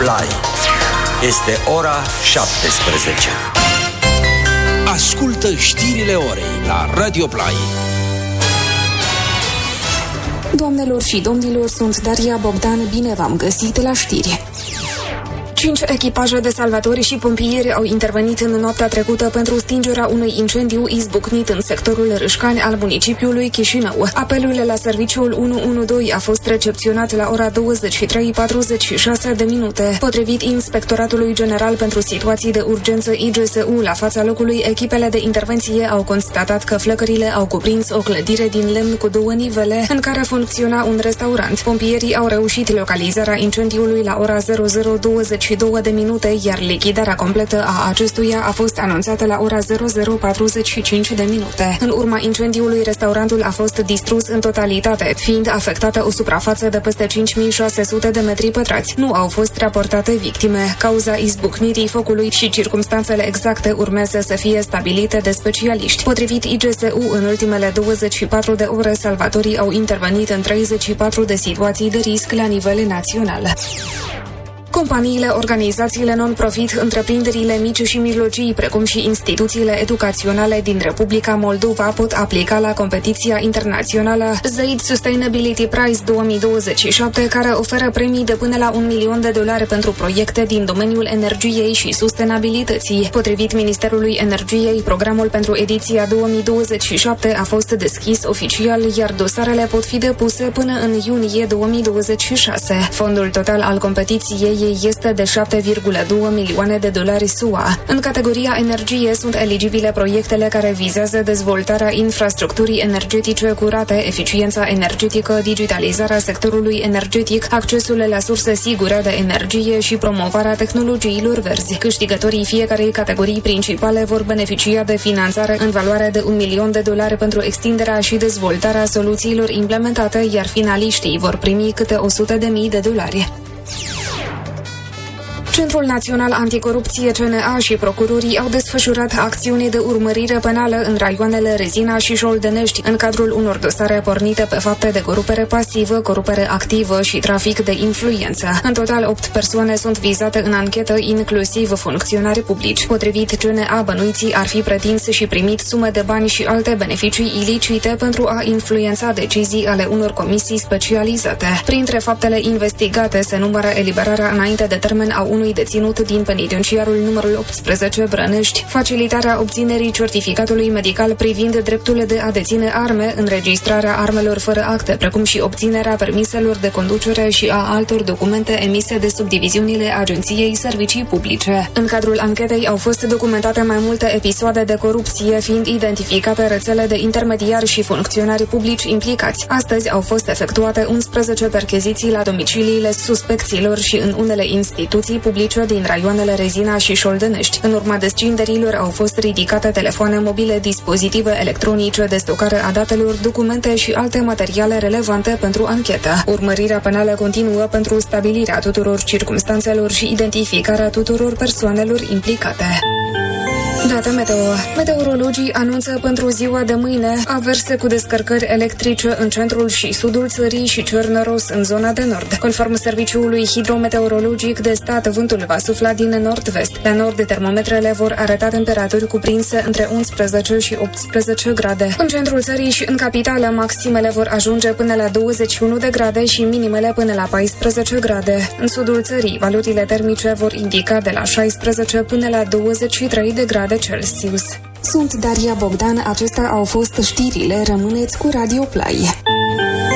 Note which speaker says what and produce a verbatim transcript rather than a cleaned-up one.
Speaker 1: Play. Este ora șaptesprezece.
Speaker 2: Ascultă știrile orei la Radio Play.
Speaker 3: Doamnelor și domnilor, sunt Daria Bogdan, bine v-am găsit la știri. Cinci echipaje de salvatori și pompieri au intervenit în noaptea trecută pentru stingerea unui incendiu izbucnit în sectorul Râșcani al municipiului Chișinău. Apelul la serviciul unu unu doi a fost recepționat la ora douăzeci și trei patruzeci și șase de minute. Potrivit Inspectoratului General pentru Situații de Urgență I G S U, la fața locului, echipele de intervenție au constatat că flăcările au cuprins o clădire din lemn cu două nivele, în care funcționa un restaurant. Pompierii au reușit localizarea incendiului la ora zero zero douăzeci și două de minute, iar lichidarea completă a acestuia a fost anunțată la ora zero zero patruzeci și cinci de minute. În urma incendiului, restaurantul a fost distrus în totalitate, fiind afectată o suprafață de peste cinci mii șase sute de metri pătrați. Nu au fost raportate victime. Cauza izbucnirii focului și circumstanțele exacte urmează să fie stabilite de specialiști. Potrivit I G S U, în ultimele douăzeci și patru de ore, salvatorii au intervenit în treizeci și patru de situații de risc la nivel național. Companiile, organizațiile non-profit, întreprinderile mici și mijlocii, precum și instituțiile educaționale din Republica Moldova pot aplica la competiția internațională Z E I D Sustainability Prize două mii douăzeci și șapte, care oferă premii de până la un milion de dolari pentru proiecte din domeniul energiei și sustenabilității. Potrivit Ministerului Energiei, programul pentru ediția două mii douăzeci și șapte a fost deschis oficial, iar dosarele pot fi depuse până în iunie două mii douăzeci și șase. Fondul total al competiției este de șapte virgulă doi milioane de dolari S U A. În categoria energie sunt eligibile proiectele care vizează dezvoltarea infrastructurii energetice curate, eficiența energetică, digitalizarea sectorului energetic, accesul la surse sigure de energie și promovarea tehnologiilor verzi. Câștigătorii fiecarei categorii principale vor beneficia de finanțare în valoare de un milion de dolari pentru extinderea și dezvoltarea soluțiilor implementate, iar finaliștii vor primi câte o sută de mii de dolari. Centrul Național Anticorupție C N A și procurorii au desfășurat acțiuni de urmărire penală în raioanele Rezina și Șoldenești, în cadrul unor dosare pornite pe fapte de corupere pasivă, corupere activă și trafic de influență. În total, opt persoane sunt vizate în anchetă, inclusiv funcționari publici. Potrivit C N A, bănuiții ar fi pretins și primit sume de bani și alte beneficii ilicite pentru a influența decizii ale unor comisii specializate. Printre faptele investigate se numără eliberarea înainte de termen a unui deținut din penitenciarul numărul optsprezece Brănești, facilitarea obținerii certificatului medical privind dreptul de a deține arme, înregistrarea armelor fără acte, precum și obținerea permiselor de conducere și a altor documente emise de subdiviziunile Agenției Servicii Publice. În cadrul anchetei au fost documentate mai multe episoade de corupție, fiind identificate rețele de intermediari și funcționari publici implicați. Astăzi au fost efectuate unsprezece percheziții la domiciliile suspecților și în unele instituții publice din raioanele Rezina și Șoldenești. În urma descinderilor au fost ridicate telefoane mobile, dispozitive electronice de stocare a datelor, documente și alte materiale relevante pentru anchetă. Urmărirea penală continuă pentru stabilirea tuturor circumstanțelor și identificarea tuturor persoanelor implicate. Date meteo. Meteorologii anunță pentru ziua de mâine averse cu descărcări electrice în centrul și sudul țării și cer noros în zona de nord. Conform Serviciului Hidrometeorologic de stat, vântul va sufla din nord-vest. La nord, termometrele vor arăta temperaturi cuprinse între unsprezece și optsprezece grade. În centrul țării și în capitală, maximele vor ajunge până la douăzeci și unu de grade și minimele până la paisprezece grade. În sudul țării, valorile termice vor indica de la șaisprezece până la douăzeci și trei de grade Celsius. Sunt Daria Bogdan, acestea au fost știrile, rămâneți cu Radio Play.